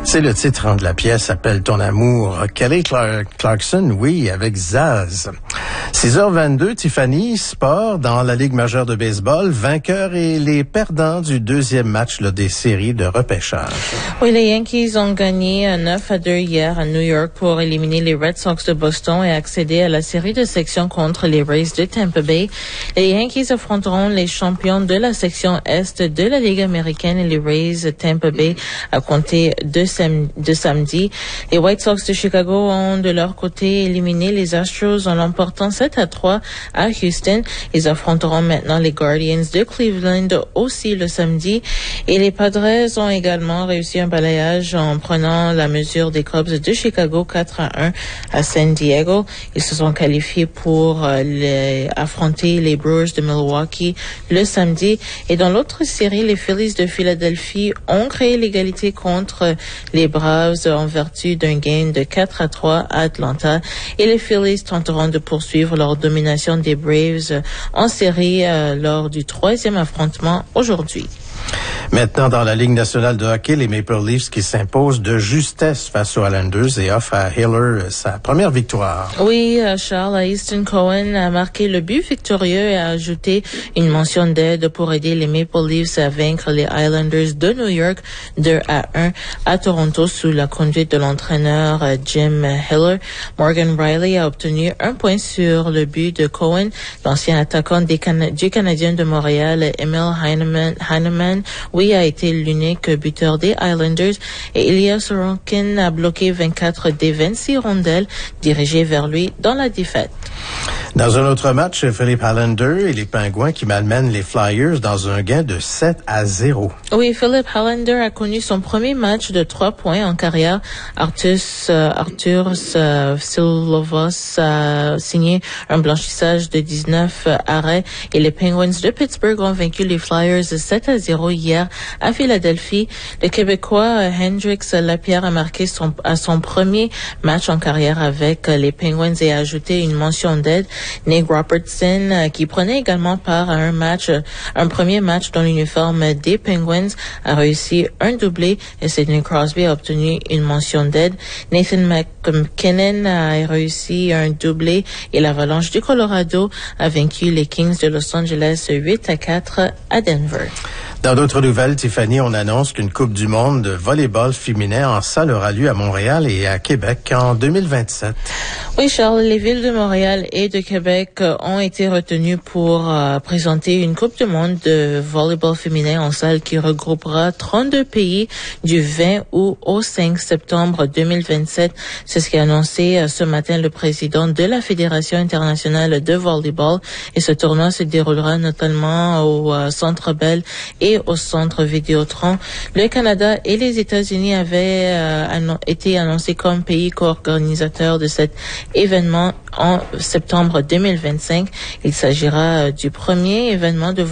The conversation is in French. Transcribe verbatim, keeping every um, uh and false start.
C'est le titre hein, de la pièce, s'appelle Ton amour. Kelly Clark- Clarkson, oui, avec Zaz. six heures vingt-deux, Tiffany, sport dans la Ligue majeure de baseball, vainqueurs et les perdants du deuxième match là, des séries de repêchage. Oui, les Yankees ont gagné neuf à deux hier à New York pour éliminer les Red Sox de Boston et accéder à la série de section contre les Rays de Tampa Bay. Les Yankees affronteront les champions de la section Est de la Ligue américaine et les Rays de Tampa Bay à compter de, sam- de samedi. Les White Sox de Chicago ont de leur côté éliminé les Astros en l'emportant sept à trois à Houston. Ils affronteront maintenant les Guardians de Cleveland aussi le samedi. Et les Padres ont également réussi un balayage en prenant la mesure des Cubs de Chicago quatre à un à San Diego. Ils se sont qualifiés pour euh, les, affronter les Brewers de Milwaukee le samedi. Et dans l'autre série, les Phillies de Philadelphie ont créé l'égalité contre les Braves en vertu d'un gain de quatre à trois à Atlanta. Et les Phillies tenteront de poursuivre leur domination des Braves en série euh, lors du troisième affrontement aujourd'hui. Maintenant, dans la Ligue nationale de hockey, les Maple Leafs qui s'imposent de justesse face aux Islanders et offrent à Hiller sa première victoire. Oui, Charles, Easton Cohen a marqué le but victorieux et a ajouté une mention d'aide pour aider les Maple Leafs à vaincre les Islanders de New York deux à un à Toronto sous la conduite de l'entraîneur Jim Hiller. Morgan Riley a obtenu un point sur le but de Cohen. L'ancien attaquant des Cana- du Canadien de Montréal, Emil Heineman, Heineman oui, a été l'unique buteur des Islanders et Ilya Sorokin a bloqué vingt-quatre des vingt-six rondelles dirigées vers lui dans la défaite. Dans un autre match, Philip Hallander et les Pingouins qui malmènent les Flyers dans un gain de sept à zéro. Oui, Philip Hallander a connu son premier match de trois points en carrière. Artus, euh, Arturs euh, Silovos a signé un blanchissage de dix-neuf euh, arrêts et les Penguins de Pittsburgh ont vaincu les Flyers sept à zéro hier à Philadelphie. Le Québécois euh, Hendrix Lapierre a marqué son, à son premier match en carrière avec euh, les Penguins et a ajouté une mention d'aide. Nick Robertson, euh, qui prenait également part à un match, euh, un premier match dans l'uniforme des Penguins, a réussi un doublé et Sidney Crosby a obtenu une mention d'aide. Nathan McKinnon a réussi un doublé et l'Avalanche du Colorado a vaincu les Kings de Los Angeles huit à quatre à Denver. Dans d'autres nouvelles, Tiffany, on annonce qu'une Coupe du monde de volleyball féminin en salle aura lieu à Montréal et à Québec en deux mille vingt-sept. Oui, Charles, les villes de Montréal et de Québec ont été retenues pour euh, présenter une Coupe du monde de volleyball féminin en salle qui regroupera trente-deux pays du vingt août au cinq septembre deux mille vingt-sept. C'est ce qu'a annoncé euh, ce matin le président de la Fédération internationale de volleyball. Et ce tournoi se déroulera notamment au euh, Centre Bell et au Centre Vidéotron. Le Canada et les États-Unis avaient euh, annon- été annoncés comme pays co-organisateurs de cet événement en septembre deux mille vingt-cinq. Il s'agira euh, du premier événement de